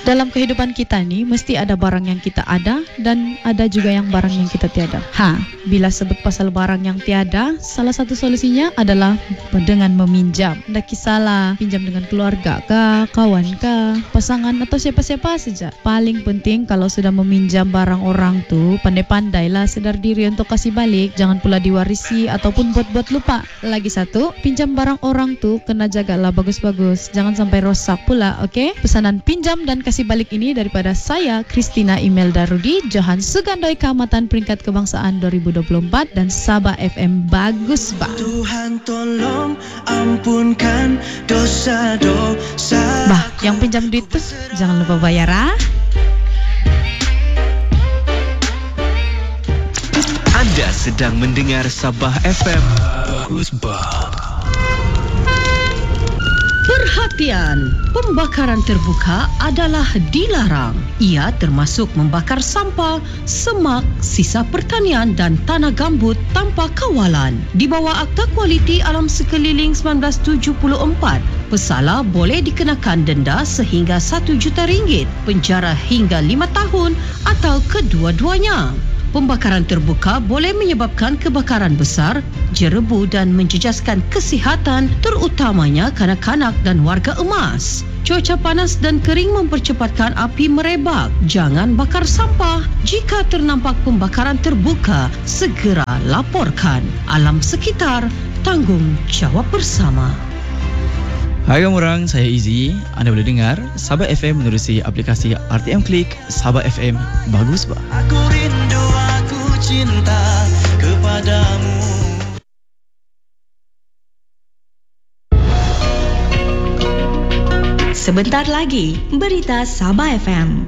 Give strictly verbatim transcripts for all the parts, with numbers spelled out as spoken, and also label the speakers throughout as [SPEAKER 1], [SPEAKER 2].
[SPEAKER 1] Dalam kehidupan kita ni mesti ada barang yang kita ada dan ada juga yang barang yang kita tiada. Ha, bila sebut pasal barang yang tiada, salah satu solusinya adalah dengan meminjam. Tak kisahlah pinjam dengan keluarga kah, kawan kah, pasangan atau siapa-siapa saja. Paling penting kalau sudah meminjam barang orang tu, pandai-pandailah sedar diri untuk kasih balik. Jangan pula diwarisi ataupun buat-buat lupa. Lagi satu, pinjam barang orang tu kena jagalah bagus-bagus. Jangan sampai rosak pula, okey? Pesanan pinjam dan kasih balik ini daripada saya, Christina Imelda Rudi, Johan Sugandoi Keamatan Peringkat Kebangsaan dua ribu dua puluh empat dan Sabah F M bagus bah.
[SPEAKER 2] Tuhan tolong ampunkan dosa-dosa.
[SPEAKER 1] Bah, yang pinjam duit tu jangan lupa bayar ah.
[SPEAKER 2] Anda sedang mendengar Sabah F M bagus bah.
[SPEAKER 3] Perhatian, pembakaran terbuka adalah dilarang. Ia termasuk membakar sampah, semak, sisa pertanian dan tanah gambut tanpa kawalan. Di bawah Akta Kualiti Alam Sekeliling seribu sembilan ratus tujuh puluh empat, pesalah boleh dikenakan denda sehingga satu juta ringgit, penjara hingga lima tahun atau kedua-duanya. Pembakaran terbuka boleh menyebabkan kebakaran besar, jerebu dan menjejaskan kesihatan terutamanya kanak-kanak dan warga emas. Cuaca panas dan kering mempercepatkan api merebak. Jangan bakar sampah. Jika ternampak pembakaran terbuka, segera laporkan. Alam sekitar, tanggung jawab bersama.
[SPEAKER 4] Hai kamu orang, saya Izzy. Anda boleh dengar Sabah F M menerusi aplikasi R T M Klik. Sabah F M bagus bah.
[SPEAKER 2] Aku rindu, aku cinta kepadamu.
[SPEAKER 5] Sebentar lagi, berita Sabah F M.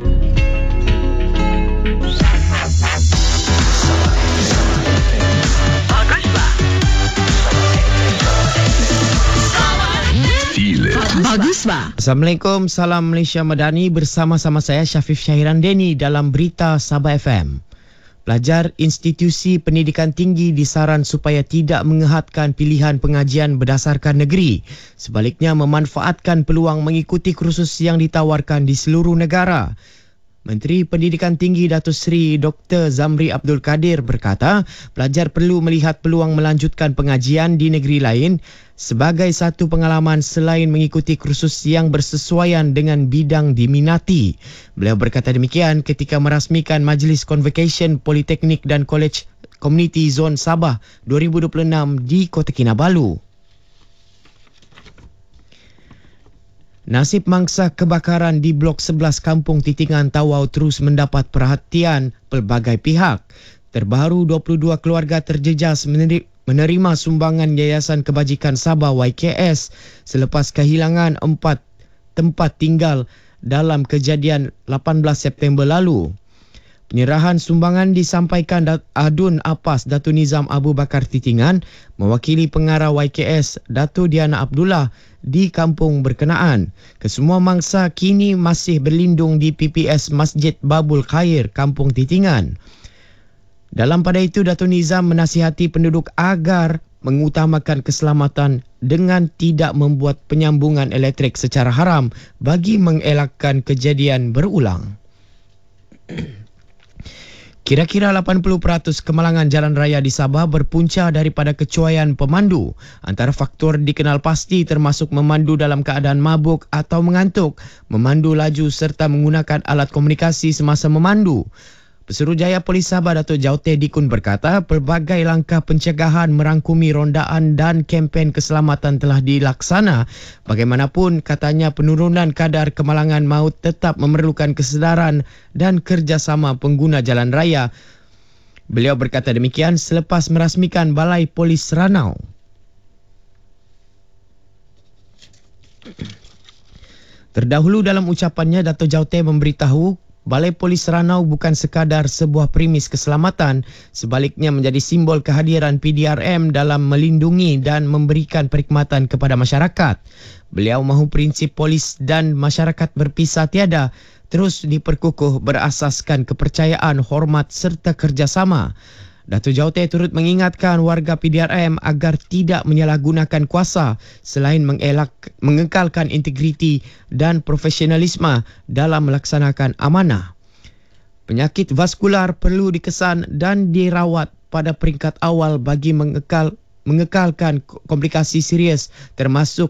[SPEAKER 3] Bagus bah.
[SPEAKER 6] Assalamualaikum, salam Malaysia Madani, bersama-sama saya Syafif Syahiran Deni dalam berita Sabah F M. Pelajar institusi pendidikan tinggi disaran supaya tidak mengehatkan pilihan pengajian berdasarkan negeri. Sebaliknya memanfaatkan peluang mengikuti kursus yang ditawarkan di seluruh negara. Menteri Pendidikan Tinggi Datuk Seri Doktor Zamri Abdul Kadir berkata, pelajar perlu melihat peluang melanjutkan pengajian di negeri lain sebagai satu pengalaman selain mengikuti kursus yang bersesuaian dengan bidang diminati. Beliau berkata demikian ketika merasmikan Majlis Convocation Politeknik dan College Community Zone Sabah dua ribu dua puluh enam di Kota Kinabalu. Nasib mangsa kebakaran di Blok sebelas Kampung Titingan Tawau terus mendapat perhatian pelbagai pihak. Terbaru dua puluh dua keluarga terjejas menerima sumbangan Yayasan Kebajikan Sabah Y K S selepas kehilangan empat tempat tinggal dalam kejadian lapan belas September lalu. Penyerahan sumbangan disampaikan Adun Apas Datuk Nizam Abu Bakar Titingan mewakili pengarah Y K S Datuk Diana Abdullah di kampung berkenaan. Kesemua mangsa kini masih berlindung di P P S Masjid Babul Khair, Kampung Titingan. Dalam pada itu, Datuk Nizam menasihati penduduk agar mengutamakan keselamatan dengan tidak membuat penyambungan elektrik secara haram bagi mengelakkan kejadian berulang. Kira-kira lapan puluh peratus kemalangan jalan raya di Sabah berpunca daripada kecuaian pemandu. Antara faktor dikenal pasti termasuk memandu dalam keadaan mabuk atau mengantuk, memandu laju serta menggunakan alat komunikasi semasa memandu. Pesuruhjaya Polis Sabah Datuk Jauteh Dikun berkata, pelbagai langkah pencegahan merangkumi rondaan dan kempen keselamatan telah dilaksana. Bagaimanapun, katanya penurunan kadar kemalangan maut tetap memerlukan kesedaran dan kerjasama pengguna jalan raya. Beliau berkata demikian selepas merasmikan Balai Polis Ranau. Terdahulu dalam ucapannya, Datuk Jauteh memberitahu Balai Polis Ranau bukan sekadar sebuah premis keselamatan, sebaliknya menjadi simbol kehadiran P D R M dalam melindungi dan memberikan perkhidmatan kepada masyarakat. Beliau mahu prinsip polis dan masyarakat berpisah tiada terus diperkukuh berasaskan kepercayaan, hormat serta kerjasama. Dato' Jauteh turut mengingatkan warga P D R M agar tidak menyalahgunakan kuasa selain mengelak, mengekalkan integriti dan profesionalisme dalam melaksanakan amanah. Penyakit vaskular perlu dikesan dan dirawat pada peringkat awal bagi mengekal, mengekalkan komplikasi serius termasuk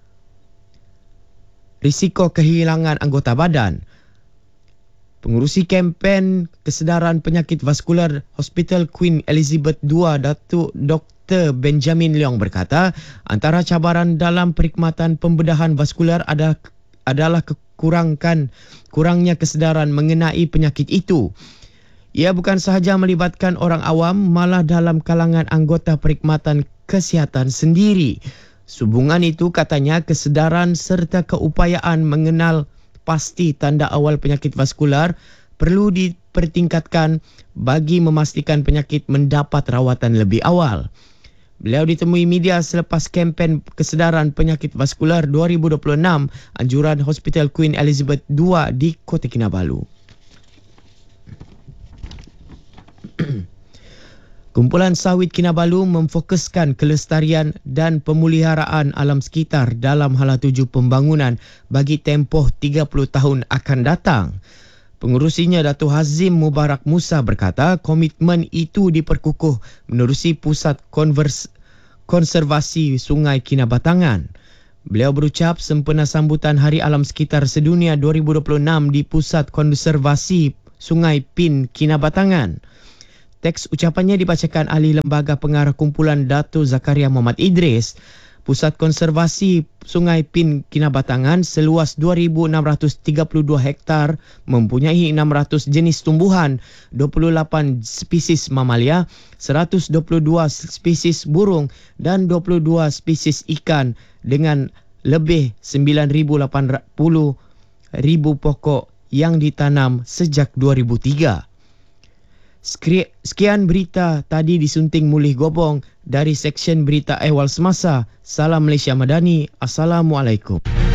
[SPEAKER 6] risiko kehilangan anggota badan. Pengurusi kempen kesedaran penyakit vaskular Hospital Queen Elizabeth kedua, Datuk Doktor Benjamin Leong berkata, antara cabaran dalam perkhidmatan pembedahan vaskular adalah, adalah kekurangkan kurangnya kesedaran mengenai penyakit itu. Ia bukan sahaja melibatkan orang awam, malah dalam kalangan anggota perkhidmatan kesihatan sendiri. Sehubungan itu, katanya, kesedaran serta keupayaan mengenal pasti tanda awal penyakit vaskular perlu dipertingkatkan bagi memastikan penyakit mendapat rawatan lebih awal. Beliau ditemui media selepas kempen kesedaran penyakit vaskular dua ribu dua puluh enam anjuran Hospital Queen Elizabeth kedua di Kota Kinabalu. Kumpulan Sawit Kinabalu memfokuskan kelestarian dan pemeliharaan alam sekitar dalam hala tuju pembangunan bagi tempoh tiga puluh tahun akan datang. Pengurusinya Datuk Hazim Mubarak Musa berkata komitmen itu diperkukuh menerusi Pusat Konvers- Konservasi Sungai Kinabatangan. Beliau berucap sempena sambutan Hari Alam Sekitar Sedunia dua ribu dua puluh enam di Pusat Konservasi Sungai Pin Kinabatangan. Teks ucapannya dibacakan ahli lembaga pengarah kumpulan Dato' Zakaria Muhammad Idris. Pusat Konservasi Sungai Pin Kinabatangan seluas dua ribu enam ratus tiga puluh dua hektar mempunyai enam ratus jenis tumbuhan, dua puluh lapan spesies mamalia, seratus dua puluh dua spesies burung dan dua puluh dua spesies ikan dengan lebih sembilan ribu lapan puluh ribu pokok yang ditanam sejak dua ribu tiga. Sekian berita tadi disunting Mulih Gobong dari Seksyen Berita Ehwal Semasa. Salam Malaysia Madani. Assalamualaikum.